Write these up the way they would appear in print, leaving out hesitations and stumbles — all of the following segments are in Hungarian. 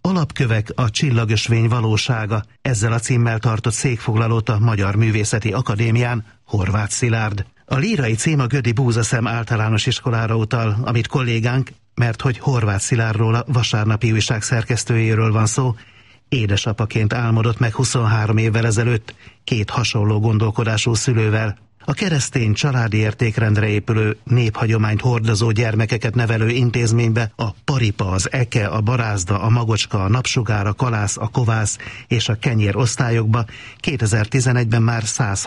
Alapkövek, a csillagösvény valósága. Ezzel a címmel tartott székfoglalót a Magyar Művészeti Akadémián Horváth Szilárd. A lírai cím a Gödi Búzaszem általános iskolára utal, amit kollégánk, mert hogy Horváth Szilárdról, a Vasárnapi Újság szerkesztőjéről van szó, édesapaként álmodott meg 23 évvel ezelőtt, két hasonló gondolkodású szülővel. A keresztény családi értékrendre épülő, néphagyományt hordozó gyermekeket nevelő intézménybe a paripa, az eke, a barázda, a magocska, a napsugár, a kalász, a kovász és a kenyér osztályokba 2011-ben már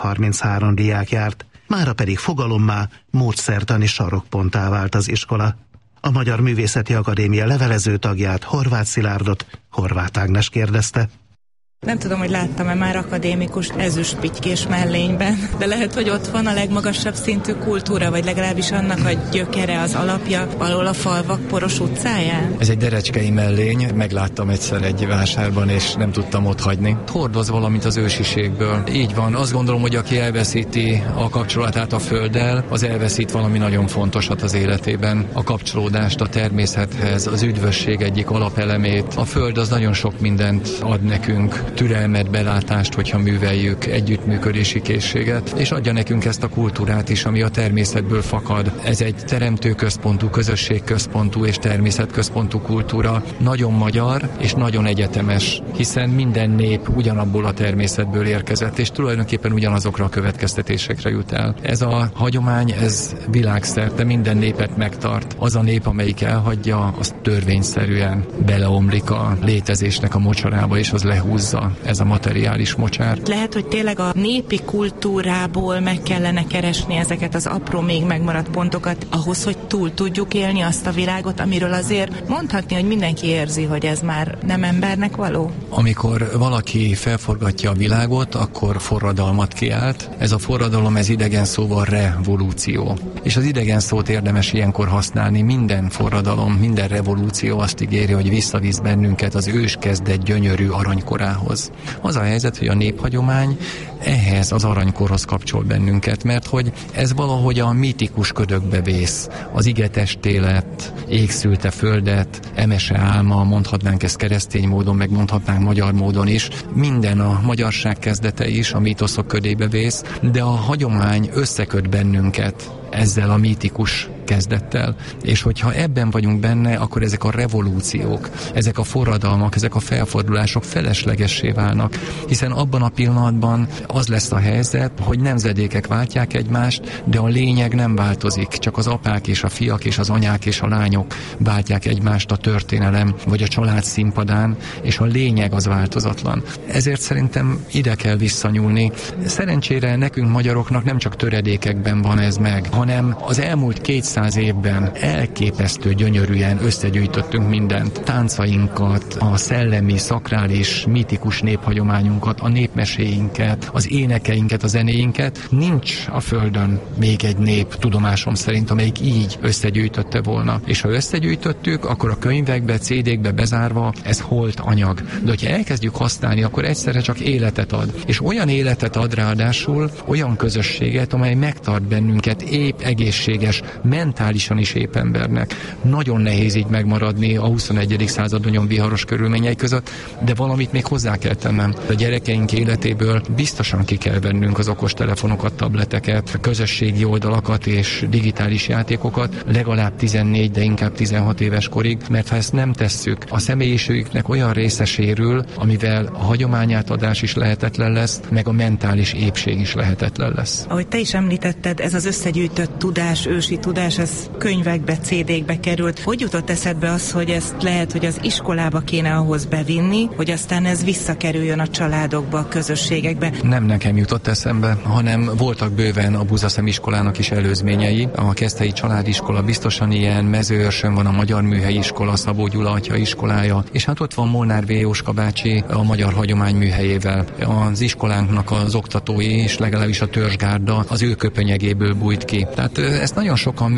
133 diák járt. Mára pedig fogalommá, módszertani sarokponttá vált az iskola. A Magyar Művészeti Akadémia levelező tagját, Horváth Szilárdot Horváth Ágnes kérdezte. Nem tudom, hogy láttam-e már akadémikust ezüstpitykés mellényben, de lehet, hogy ott van a legmagasabb szintű kultúra, vagy legalábbis annak a gyökere, az alapja valahol a falvak poros utcáján. Ez egy derecskei mellény, megláttam egyszer egy vásárban, és nem tudtam ott hagyni. Hordoz valamit az ősiségből. Így van, azt gondolom, hogy aki elveszíti a kapcsolatát a földdel, az elveszít valami nagyon fontosat az életében. A kapcsolódást a természethez, az üdvösség egyik alapelemét. A föld az nagyon sok mindent ad nekünk, türelmet, belátást, hogyha műveljük, együttműködési készséget, és adja nekünk ezt a kultúrát is, ami a természetből fakad. Ez egy teremtőközpontú, közösségközpontú és természetközpontú kultúra, nagyon magyar és nagyon egyetemes, hiszen minden nép ugyanabból a természetből érkezett, és tulajdonképpen ugyanazokra a következtetésekre jut el. Ez a hagyomány, ez világszerte minden népet megtart. Az a nép, amelyik elhagyja, az törvényszerűen beleomlik a létezésnek a mocsarába, és az lehúzza ez a materiális mocsár. Lehet, hogy tényleg a népi kultúrából meg kellene keresni ezeket az apró, még megmaradt pontokat ahhoz, hogy túl tudjuk élni azt a világot, amiről azért mondhatni, hogy mindenki érzi, hogy ez már nem embernek való. Amikor valaki felforgatja a világot, akkor forradalmat kiált. Ez a forradalom, ez idegen szóval revolúció. És az idegen szót érdemes ilyenkor használni. Minden forradalom, minden revolúció azt ígéri, hogy visszavisz bennünket az őskezdett gyönyörű aranykorához. Az a helyzet, hogy a néphagyomány ehhez az aranykorhoz kapcsol bennünket, mert hogy ez valahogy a mítikus ködökbe vész. Az igetestélet, égszülte földet, emese álma, mondhatnánk ezt keresztény módon, meg mondhatnánk magyar módon is. Minden a magyarság kezdete is a mítoszok ködébe vész, de a hagyomány összeköt bennünket ezzel a mítikus kezdettel. És hogyha ebben vagyunk benne, akkor ezek a revolúciók, ezek a forradalmak, ezek a felfordulások feleslegessé válnak, hiszen abban a pillanatban az lesz a helyzet, hogy nemzedékek váltják egymást, de a lényeg nem változik, csak az apák és a fiak és az anyák és a lányok váltják egymást a történelem vagy a család színpadán, és a lényeg az változatlan. Ezért szerintem ide kell visszanyúlni. Szerencsére nekünk magyaroknak nem csak töredékekben van ez meg, hanem az elmúlt 200 évben elképesztő gyönyörűen összegyűjtöttünk mindent. Táncainkat, a szellemi, szakrális, mítikus néphagyományunkat, a népmeséinket, az énekeinket, a zenéinket. Nincs a földön még egy nép, tudomásom szerint, amelyik így összegyűjtötte volna. És ha összegyűjtöttük, akkor a könyvekbe, CD-kbe bezárva ez holt anyag. De hogyha elkezdjük használni, akkor egyszerre csak életet ad. És olyan életet ad ráadásul, olyan közösséget, amely megtart bennünket épp, egészséges, mentálisan is épp embernek. Nagyon nehéz így megmaradni a 21. század nagyon viharos körülményei között, de valamit még hozzá kell tennem. A gyerekeink életéből biztosan ki kell vennünk az okostelefonokat, tableteket, közösségi oldalakat és digitális játékokat, legalább 14, de inkább 16 éves korig, mert ha ezt nem tesszük, a személyiségüknek olyan része sérül, amivel a hagyományátadás is lehetetlen lesz, meg a mentális épség is lehetetlen lesz. Ahogy te is említetted, ez az összegyűjtött tudás, ősi tudás, ez könyvekbe, CD-kbe került. Hogy jutott eszedbe az, hogy ezt lehet, hogy az iskolába kéne ahhoz bevinni, hogy aztán ez visszakerüljön a családokba, a közösségekbe? Nem nekem jutott eszembe, hanem voltak bőven a Búzaszem iskolának is előzményei. A Keszthelyi Családiskola biztosan ilyen, Mezőőrsön van a Magyar Műhelyi Iskola, Szabó Gyula atya iskolája, és hát ott van Molnár V. Jóska bácsi a Magyar Hagyomány Műhelyével. Az iskolánknak az oktatói és legalábbis a törzsgárda az ő köpenyegéből bújt ki. Tehát ezt nagyon sokan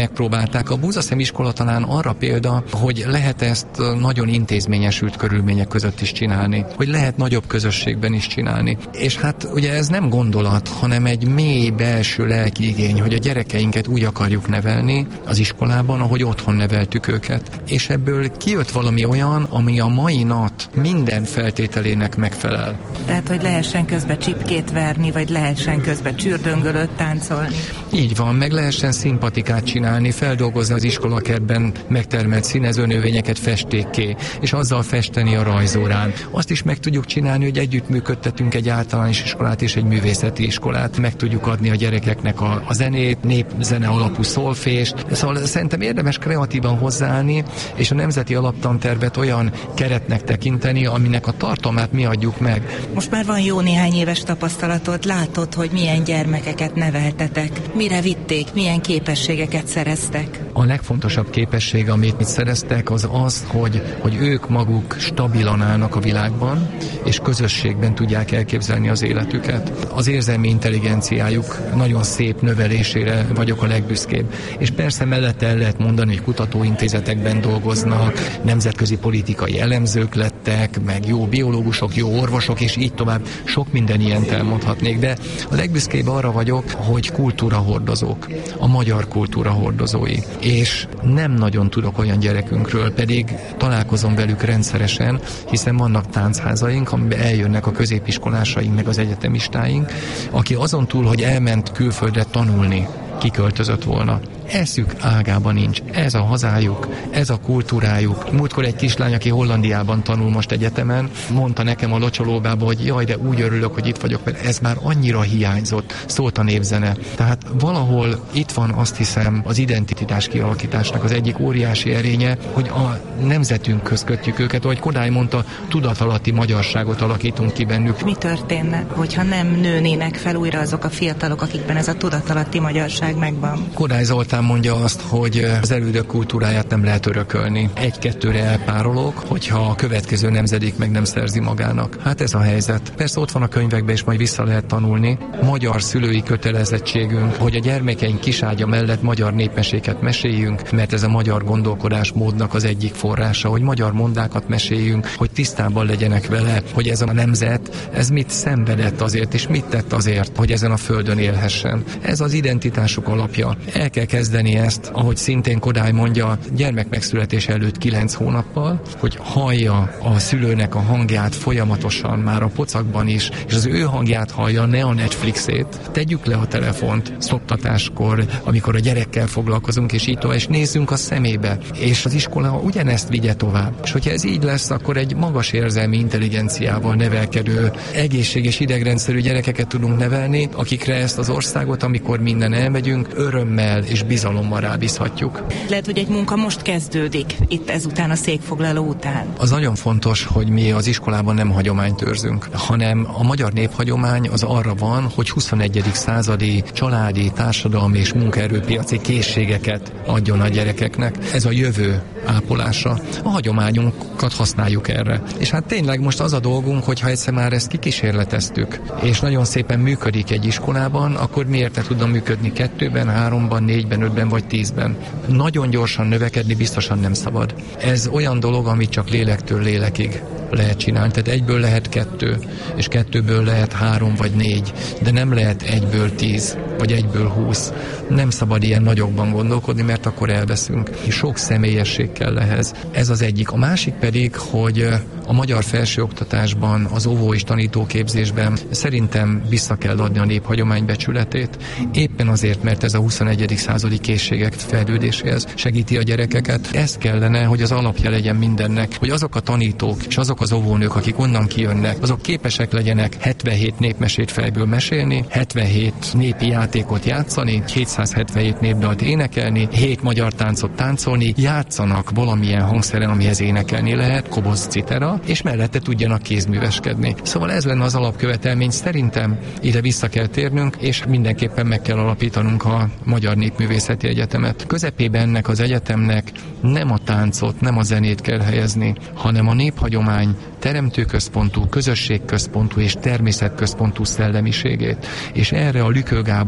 megpróbálták. A Búzaszem iskola talán arra példa, hogy lehet ezt nagyon intézményesült körülmények között is csinálni, hogy lehet nagyobb közösségben is csinálni. És hát ugye ez nem gondolat, hanem egy mély belső lelki igény, hogy a gyerekeinket úgy akarjuk nevelni az iskolában, ahogy otthon neveltük őket. És ebből kijött valami olyan, ami a mai nap minden feltételének megfelel. Tehát, hogy lehessen közben csipkét verni, vagy lehessen közben csürdöngölőt táncolni. Így van, meg lehessen szimpatikát csinálni, feldolgozni az iskolakertben megtermelt színezőnövényeket festékké, és azzal festeni a rajzórán. Azt is meg tudjuk csinálni, hogy együttműködtetünk egy általános iskolát és egy művészeti iskolát. Meg tudjuk adni a gyerekeknek a zenét, népzene alapú szolfést. Szóval szerintem érdemes kreatívan hozzáállni, és a nemzeti alaptantervet olyan keretnek tekinteni, aminek a tartalmát mi adjuk meg. Most már van jó néhány éves tapasztalatod, látod, hogy milyen gyermekeket neveltetek, mire vitték, milyen képességeket szereztek. A legfontosabb képesség, amit szereztek, az, hogy ők maguk stabilan állnak a világban, és közösségben tudják elképzelni az életüket. Az érzelmi intelligenciájuk nagyon szép növelésére vagyok a legbüszkébb. És persze mellette el lehet mondani, hogy kutatóintézetekben dolgoznak, nemzetközi politikai elemzők lettek, meg jó biológusok, jó orvosok, és így tovább. Sok minden ilyent elmondhatnék, de a legbüszkébb arra vagyok, hogy kultúrahordozók, a magyar kultúra hordozói. És nem nagyon tudok olyan gyerekünkről, pedig találkozom velük rendszeresen, hiszen vannak táncházaink, amiben eljönnek a középiskolásaink, meg az egyetemistáink, aki azon túl, hogy elment külföldre tanulni, kiköltözött volna. Eszük ágában nincs. Ez a hazájuk, ez a kultúrájuk. Múltkor egy kislány, aki Hollandiában tanul most egyetemen, mondta nekem a locsolóbába, hogy jaj, de úgy örülök, hogy itt vagyok, mert ez már annyira hiányzott. Szólt a népzene. Tehát valahol itt van, azt hiszem, az identitás kialakításnak az egyik óriási erénye, hogy a nemzetünkhöz kötjük őket, ahogy Kodály mondta, tudatalatti magyarságot alakítunk ki bennük. Mi történne, hogyha nem nőnének fel újra azok a fiatalok, akikben ez a tudatalatti magyarság megvan? Kodály Zoltán mondja azt, hogy az elődök kultúráját nem lehet örökölni. Egy-kettőre elpárolog, hogyha a következő nemzedék meg nem szerzi magának. Hát ez a helyzet. Persze ott van a könyvekben, és majd vissza lehet tanulni. Magyar szülői kötelezettségünk, hogy a gyermekeink kiságya mellett magyar népmeséket meséljünk, mert ez a magyar gondolkodásmódnak az egyik forrása, hogy magyar mondákat meséljünk, hogy tisztában legyenek vele, hogy ez a nemzet, ez mit szenvedett azért, és mit tett azért, hogy ezen a földön élhessen. Ez az identitásuk alapja. El kell kezdeni ezt, ahogy szintén Kodály mondja, gyermek megszületés előtt 9 hónappal, hogy hallja a szülőnek a hangját folyamatosan, már a pocakban is, és az ő hangját hallja, ne a Netflixét. Tegyük le a telefont szoktatáskor, amikor a gyerekkel foglalkozunk, és így tovább, és nézzünk a szemébe. És az iskola ugyanezt vigye tovább. És hogyha ez így lesz, akkor egy magas érzelmi intelligenciával nevelkedő, egészséges idegrendszerű gyerekeket tudunk nevelni, akikre ezt az országot, amikor minden elmegyünk, örömmel és bizalommal rábízhatjuk. Lehet, hogy egy munka most kezdődik, itt ezután a székfoglaló után. Az nagyon fontos, hogy mi az iskolában nem hagyományt őrzünk, hanem a magyar néphagyomány az arra van, hogy 21. századi családi, társadalmi és munkaerőpiaci készségeket adjon a gyerekeknek. Ez a jövő ápolása. A hagyományunkat használjuk erre. És hát tényleg most az a dolgunk, hogyha egyszer már ezt kikísérleteztük, és nagyon szépen működik egy iskolában, akkor miért ne tudna működni 2-ben, 3-ban, 4-ben, 5-ben vagy 10-ben? Nagyon gyorsan növekedni biztosan nem szabad. Ez olyan dolog, amit csak lélektől lélekig lehet csinálni. Tehát egyből lehet 2, és 2-ből lehet 3 vagy 4, de nem lehet 1-ből 10, vagy 1-ből 20. Nem szabad ilyen nagyokban gondolkodni, mert akkor elveszünk. Sok személyesség kell ehhez. Ez az egyik. A másik pedig, hogy a magyar felsőoktatásban, az óvó és tanítóképzésben szerintem vissza kell adni a néphagyomány becsületét. Éppen azért, mert ez a 21. századi készségek fejlődéséhez segíti a gyerekeket. Ez kellene, hogy az alapja legyen mindennek, hogy azok a tanítók és azok az óvónők, akik onnan kijönnek, azok képesek legyenek 77 népmesét fejből mesélni, 77 népi játékot játszani, 777 népdalt énekelni, 7 magyar táncot táncolni, játszanak valamilyen hangszeren, amihez énekelni lehet, koboz, citera, és mellette tudjanak kézműveskedni. Szóval ez lenne az alapkövetelmény, szerintem ide vissza kell térnünk, és mindenképpen meg kell alapítanunk a Magyar Népművészeti Egyetemet. Közepében ennek az egyetemnek nem a táncot, nem a zenét kell helyezni, hanem a néphagyomány teremtőközpontú, közösségközpontú és természetközpontú szellemiségét. És erre a Lükő Gábor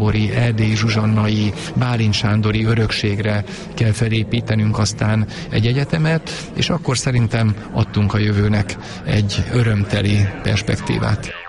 gábori, erdélyi zsuzsannai, Bálint sándori örökségre kell felépítenünk aztán egy egyetemet, és akkor szerintem adtunk a jövőnek egy örömteli perspektívát.